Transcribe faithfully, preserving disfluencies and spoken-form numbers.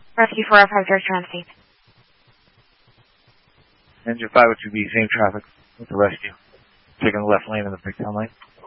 Rescue four oh five zero Transit. Engine five oh two B, same traffic with the rescue. Taking the left lane in the big town lane.